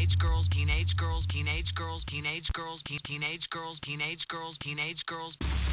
teenage girls, teenage girls, teenage girls, teenage girls, teenage girls, teenage girls, teenage girls.